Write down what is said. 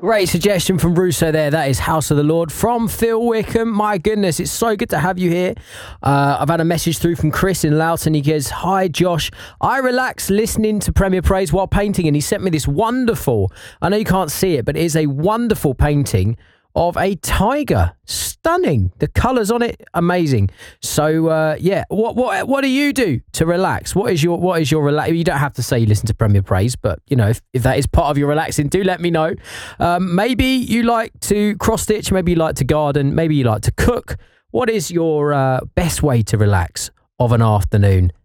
Great suggestion from Russo there. That is House of the Lord from Phil Wickham. My goodness, it's so good to have you here. I've had a message through from Chris in Loughton. He goes, "Hi Josh, I relax listening to Premier Praise while painting," and he sent me this wonderful, I know you can't see it, but it is a wonderful painting of a tiger. Stunning. The colours on it, amazing. So yeah, what do you do to relax? What is your relax? You don't have to say you listen to Premier Praise, but you know, if that is part of your relaxing, do let me know. Maybe you like to cross stitch, maybe you like to garden, maybe you like to cook. What is your best way to relax of an afternoon?